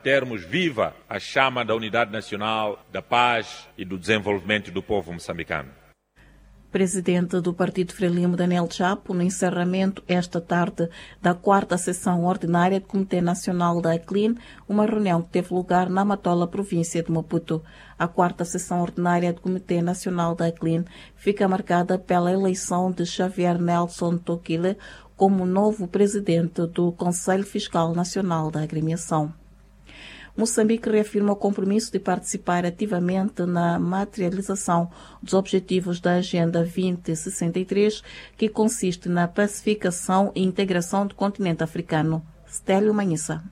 termos viva a chama da unidade nacional, da paz e do desenvolvimento do povo moçambicano. Presidente do Partido Frelimo, Daniel Chapo, no encerramento esta tarde da 4ª sessão ordinária do Comitê Nacional da ACLIN, uma reunião que teve lugar na Matola, província de Maputo. A 4ª sessão ordinária do Comitê Nacional da ACLIN fica marcada pela eleição de Xavier Nelson Tokile como novo presidente do Conselho Fiscal Nacional da Agremiação. Moçambique reafirma o compromisso de participar ativamente na materialização dos objetivos da Agenda 2063, que consiste na pacificação e integração do continente africano. Stélio Manhissa.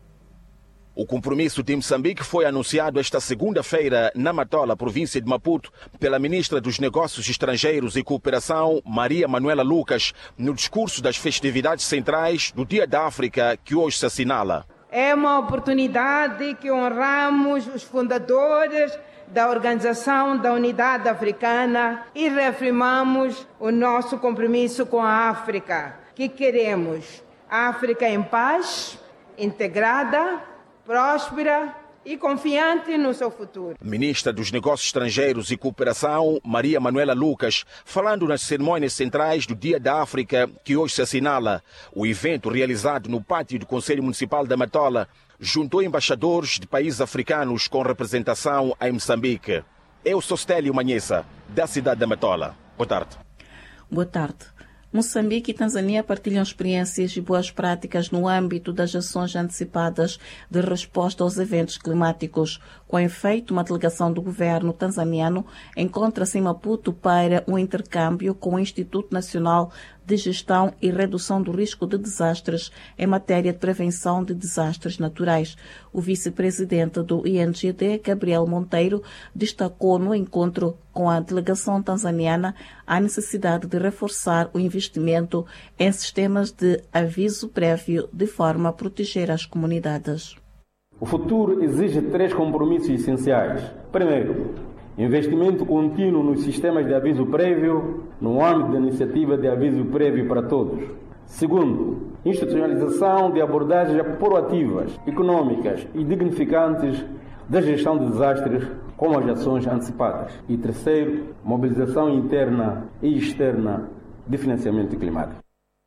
O compromisso de Moçambique foi anunciado esta segunda-feira na Matola, província de Maputo, pela ministra dos Negócios Estrangeiros e Cooperação, Maria Manuela Lucas, no discurso das festividades centrais do Dia da África, que hoje se assinala. É uma oportunidade que honramos os fundadores da Organização da Unidade Africana e reafirmamos o nosso compromisso com a África, que queremos a África em paz, integrada, próspera e confiante no seu futuro. Ministra dos Negócios Estrangeiros e Cooperação, Maria Manuela Lucas, falando nas cerimônias centrais do Dia da África, que hoje se assinala. O evento, realizado no pátio do Conselho Municipal da Matola, juntou embaixadores de países africanos com representação em Moçambique. Eu sou Stélio Manhissa, da cidade da Matola. Boa tarde. Boa tarde. Moçambique e Tanzânia partilham experiências e boas práticas no âmbito das ações antecipadas de resposta aos eventos climáticos. Com efeito, uma delegação do governo tanzaniano encontra-se em Maputo para um intercâmbio com o Instituto Nacional de Gestão e Redução do Risco de Desastres em matéria de prevenção de desastres naturais. O vice-presidente do INGD, Gabriel Monteiro, destacou no encontro com a delegação tanzaniana a necessidade de reforçar o investimento em sistemas de aviso prévio de forma a proteger as comunidades. O futuro exige 3 compromissos essenciais. Primeiro, investimento contínuo nos sistemas de aviso prévio, no âmbito da iniciativa de aviso prévio para todos. Segundo, institucionalização de abordagens proativas, econômicas e dignificantes da gestão de desastres, como as ações antecipadas. E terceiro, mobilização interna e externa de financiamento climático.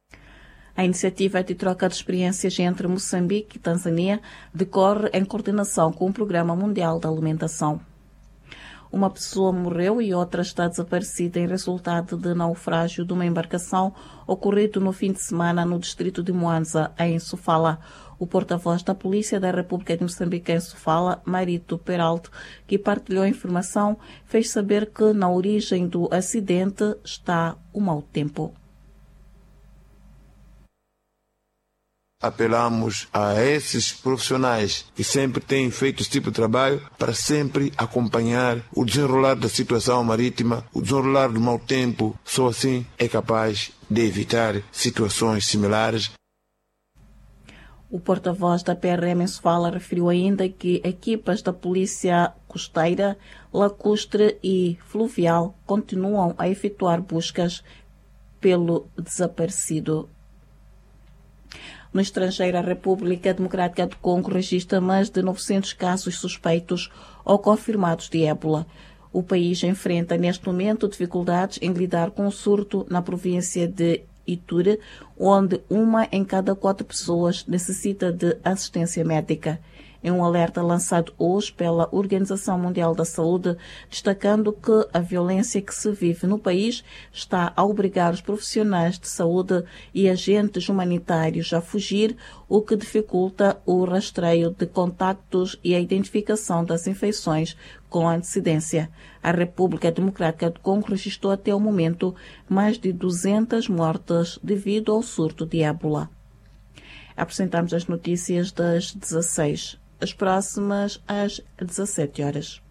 A iniciativa de troca de experiências entre Moçambique e Tanzânia decorre em coordenação com o Programa Mundial da Alimentação. Uma pessoa morreu e outra está desaparecida em resultado de naufrágio de uma embarcação ocorrido no fim de semana no distrito de Mwanza, em Sofala. O porta-voz da Polícia da República de Moçambique em Sofala, Marito Peralto, que partilhou a informação, fez saber que na origem do acidente está o mau tempo. Apelamos a esses profissionais que sempre têm feito esse tipo de trabalho para sempre acompanhar o desenrolar da situação marítima, o desenrolar do mau tempo. Só assim é capaz de evitar situações similares. O porta-voz da PRM em Sofala referiu ainda que equipas da Polícia Costeira, Lacustre e Fluvial continuam a efetuar buscas pelo desaparecido. No estrangeiro, a República Democrática do Congo registra mais de 900 casos suspeitos ou confirmados de ébola. O país enfrenta neste momento dificuldades em lidar com o surto na província de Ituri, onde 1 em cada 4 pessoas necessita de assistência médica. Em um alerta lançado hoje pela Organização Mundial da Saúde, destacando que a violência que se vive no país está a obrigar os profissionais de saúde e agentes humanitários a fugir, o que dificulta o rastreio de contactos e a identificação das infecções com antecedência. A República Democrática do Congo registrou até o momento mais de 200 mortes devido ao surto de ébola. Apresentamos as notícias das 16. As próximas às 17 horas.